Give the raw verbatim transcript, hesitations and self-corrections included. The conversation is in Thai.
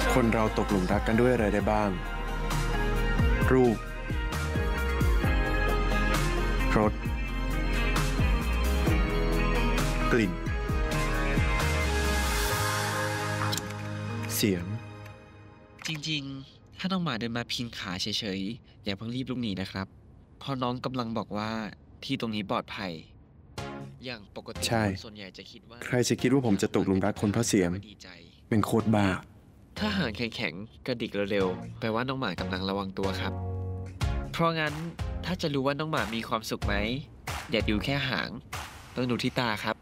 คนเราตกหลุมรักกันด้วยอะไรได้บ้าง รูป รส กลิ่น เสียงจริงๆ ถ้าน้องหมาเดินมาพิงขาเฉยๆ อย่าเพิ่งรีบลุกหนีนะครับ เพราะน้องกำลังบอกว่าที่ตรงนี้ปลอดภัย อย่างปกติใช่คนส่วนใหญ่จะคิดว่าใครจะคิดว่าผมจะตกหลุมรักคนเพราะเสียงดีใจเป็นโคตรบ้าถ้าหางแข็งๆ กระดิกเร็วๆ แปลว่าน้องหมากำลังระวังตัวครับ เพราะงั้นถ้าจะรู้ว่าน้องหมามีความสุขไหม อย่าดูแค่หาง ต้องดูที่ตาครับ